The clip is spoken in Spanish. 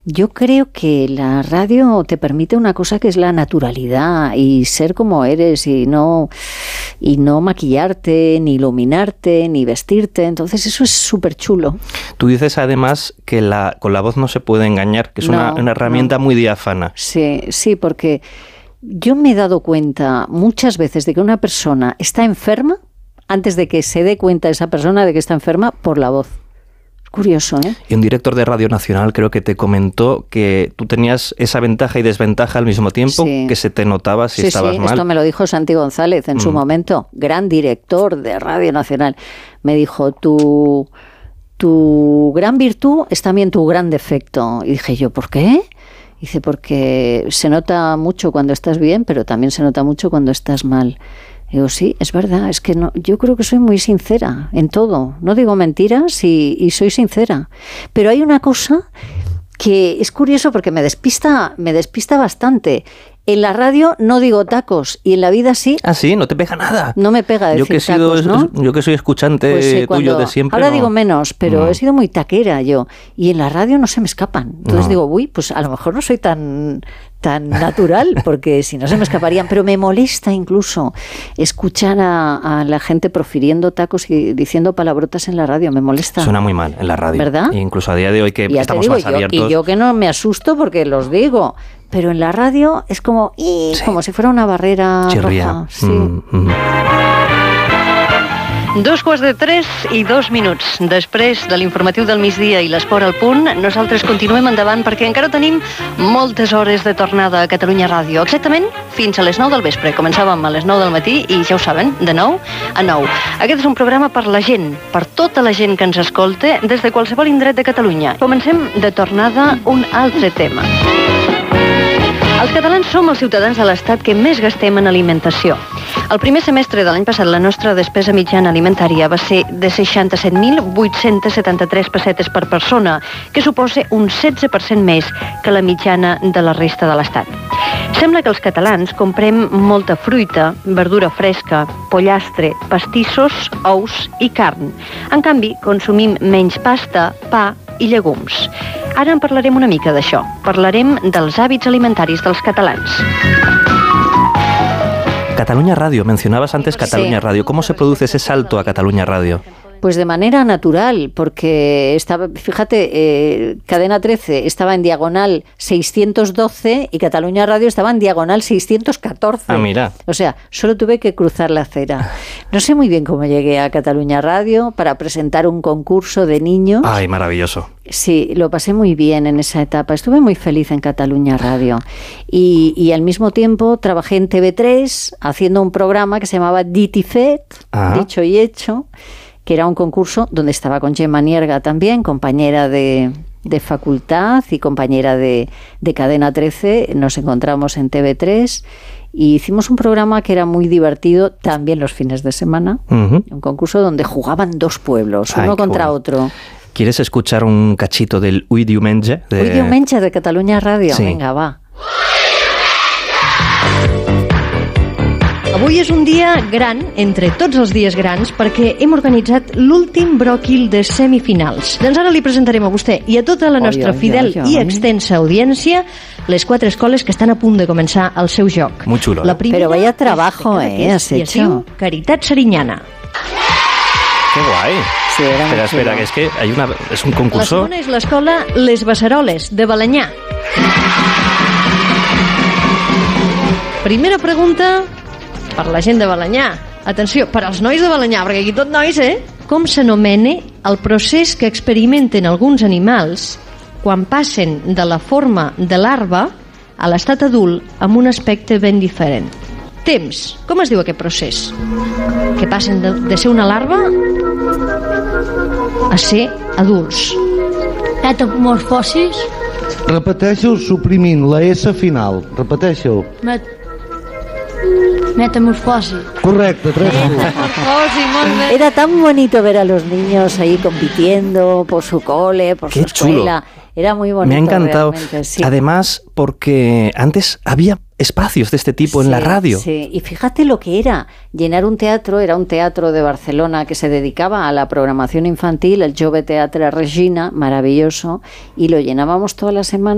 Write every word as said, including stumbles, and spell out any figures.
Yo creo que la radio te permite una cosa que es la naturalidad y ser como eres y no, y no maquillarte, ni iluminarte, ni vestirte. Entonces eso es súper chulo. Tú dices además que la, con la voz no se puede engañar, que es no, una, una herramienta no. muy diáfana. Sí, sí, porque yo me he dado cuenta muchas veces de que una persona está enferma antes de que se dé cuenta esa persona de que está enferma por la voz. Curioso, ¿eh? Y un director de Radio Nacional creo que te comentó que tú tenías esa ventaja y desventaja al mismo tiempo, sí. que se te notaba si sí, estabas sí, mal. Esto me lo dijo Santi González en mm. su momento, gran director de Radio Nacional. Me dijo, tu, tu gran virtud es también tu gran defecto. Y dije yo, ¿por qué? Dice, porque se nota mucho cuando estás bien, pero también se nota mucho cuando estás mal. Digo, sí, es verdad, es que no, yo creo que soy muy sincera en todo. No digo mentiras y, y soy sincera. Pero hay una cosa que es curioso porque me despista, me despista bastante. En la radio no digo tacos y en la vida sí. Ah, sí, no te pega nada. No me pega decir yo que he sido, tacos, ¿no? Yo que soy escuchante pues, eh, cuando, tuyo de siempre. Ahora no. digo menos, pero no. he sido muy taquera yo. Y en la radio no se me escapan. Entonces no. digo, uy, pues a lo mejor no soy tan... tan natural, porque si no se me escaparían, pero me molesta incluso escuchar a, a la gente profiriendo tacos y diciendo palabrotas en la radio, me molesta. Suena muy mal en la radio. ¿Verdad? E incluso a día de hoy que ya estamos digo, más yo, abiertos. Y yo que no me asusto porque los digo, pero en la radio es como, sí. como si fuera una barrera Chirría. roja. Sí. Mm, mm. Dos quarts de tres i dos minuts. Després de l'informatiu del migdia i l'esport al punt, nosaltres continuem endavant perquè encara tenim moltes hores de tornada a Catalunya Ràdio. Exactament fins a les nou del vespre. Començàvem a les nou del matí i ja ho saben, de nou a nou. Aquest és un programa per la gent, per tota la gent que ens escolta des de qualsevol indret de Catalunya. Comencem de tornada un altre tema. Els catalans som els ciutadans de l'Estat que més gastem en alimentació. El primer semestre de l'any passat la nostra despesa mitjana alimentària va ser de seixanta-set mil vuit-cents setanta-tres pessetes per persona, que suposa un setze per cent més que la mitjana de la resta de l'Estat. Sembla que els catalans comprem molta fruita, verdura fresca, pollastre, pastissos, ous i carn. En canvi, consumim menys pasta, pa i llegums. Ara en parlarem una mica d'això. Parlarem dels hàbits alimentaris dels catalans. Cataluña Radio, mencionabas antes Cataluña sí. Radio. ¿Cómo se produce ese salto a Cataluña Radio? Pues de manera natural, porque estaba, fíjate, eh, Cadena trece estaba en diagonal seiscientos doce y Cataluña Radio estaba en diagonal seiscientos catorce. Ah, mira. O sea, solo tuve que cruzar la acera. No sé muy bien cómo llegué a Cataluña Radio para presentar un concurso de niños. Ay, maravilloso. Sí, lo pasé muy bien en esa etapa. Estuve muy feliz en Cataluña Radio. Y, y al mismo tiempo trabajé en T V tres haciendo un programa que se llamaba Dit i Fet, ah. dicho y hecho, que era un concurso donde estaba con Gemma Nierga también, compañera de, de facultad y compañera de, de Cadena trece. Nos encontramos en T V tres y hicimos un programa que era muy divertido también los fines de semana. Uh-huh. Un concurso donde jugaban dos pueblos, Ay, uno contra bueno. otro. ¿Quieres escuchar un cachito del Ui Diumenge? De... Ui Diumenge de Catalunya Ràdio. Sí. Vinga, va. Avui és un dia gran, entre tots els dies grans, perquè hem organitzat l'últim bròquil de semifinals. Doncs ara li presentarem a vostè i a tota la nostra oi, fidel oi, oi, oi. i extensa audiència les quatre escoles que estan a punt de començar el seu joc. Muy chulo. La primera Pero vaya trabajo, eh, has hecho. I es diu Caritat Serinyana. ¡Qué guay! Sí, era espera, espera, que es que hay una, es un concurso... La segona és l'escola Les Beceroles, de Balenyà. Primera pregunta per la gent de Balenyà. Atenció, per als nois de Balenyà, perquè aquí tot nois, eh? Com s'anomena el procés que experimenten alguns animals quan passen de la forma de larva a l'estat adult amb un aspecte ben diferent? Temps. Com es diu aquest procés? Que passen de, de ser una larva a ser adults. Metamorfosis. Repeteixo suprimint la S final. Repeteixo. Met... Metamorfosi. Correcte, tres Metamorfosi, molt bé. Era tan bonito ver a los niños ahí compitiendo por su cole, por Qué su escuela. Chulo. Era muy bonito. Me ha encantado. Sí. Además, porque antes había espacios de este tipo sí, en la radio. Sí, y fíjate lo que era llenar un teatro. Era un teatro de Barcelona que se dedicaba a la programación infantil, el Jove Teatre Regina, maravilloso, y lo llenábamos toda la semana.